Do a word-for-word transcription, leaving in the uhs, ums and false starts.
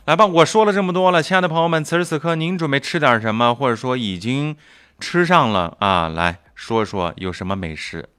来吧，我说了这么多了，亲爱的朋友们，此时此刻您准备吃点什么，或者说已经吃上了啊？来说说有什么美食